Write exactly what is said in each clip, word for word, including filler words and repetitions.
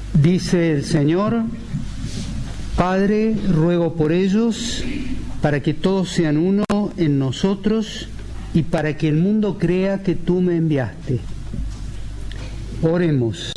Dice el Señor: Padre, ruego por ellos, para que todos sean uno en nosotros y para que el mundo crea que tú me enviaste. Oremos.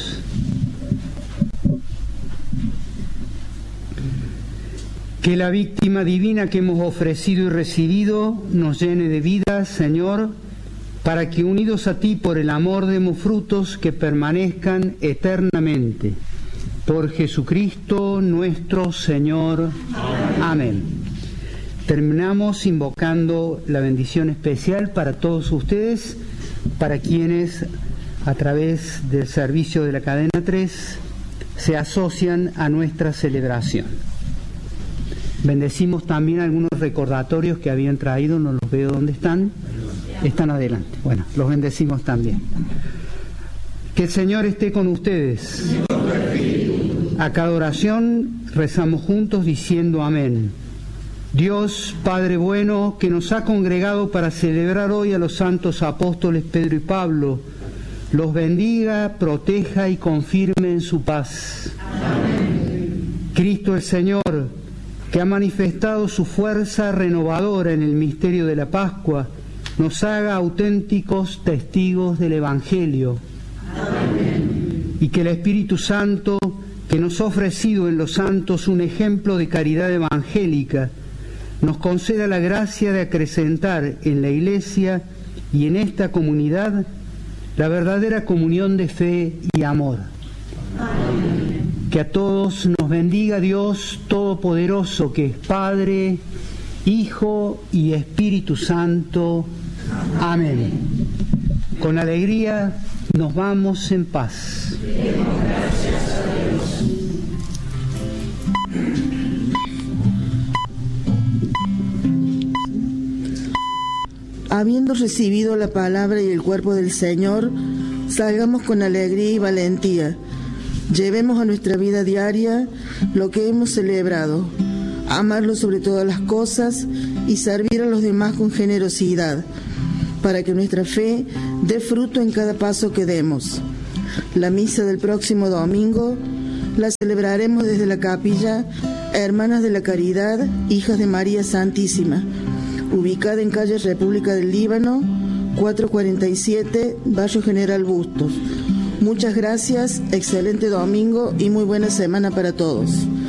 Que la víctima divina que hemos ofrecido y recibido nos llene de vida, Señor, para que unidos a ti por el amor demos frutos que permanezcan eternamente. Por Jesucristo nuestro Señor. Amén. Amén. Terminamos invocando la bendición especial para todos ustedes, para quienes a través del servicio de la cadena tres se asocian a nuestra celebración. Bendecimos también algunos recordatorios que habían traído, no los veo dónde están. Están adelante. Bueno, los bendecimos también. Que el Señor esté con ustedes. A cada oración rezamos juntos diciendo amén. Dios, Padre bueno, que nos ha congregado para celebrar hoy a los santos apóstoles Pedro y Pablo, los bendiga, proteja y confirme en su paz. Amén. Cristo el Señor, que ha manifestado su fuerza renovadora en el misterio de la Pascua, nos haga auténticos testigos del Evangelio. Amén. Y que el Espíritu Santo, que nos ha ofrecido en los santos un ejemplo de caridad evangélica, nos conceda la gracia de acrecentar en la Iglesia y en esta comunidad la verdadera comunión de fe y amor. Amén. Que a todos nos bendiga Dios Todopoderoso, que es Padre, Hijo y Espíritu Santo. Amén. Con alegría nos vamos en paz. Gracias a Dios. Habiendo recibido la palabra y el cuerpo del Señor, salgamos con alegría y valentía. Llevemos a nuestra vida diaria lo que hemos celebrado, amarlo sobre todas las cosas y servir a los demás con generosidad, para que nuestra fe dé fruto en cada paso que demos. La misa del próximo domingo la celebraremos desde la capilla Hermanas de la Caridad, Hijas de María Santísima, ubicada en calle República del Líbano, cuatrocientos cuarenta y siete, Barrio General Bustos. Muchas gracias, excelente domingo y muy buena semana para todos.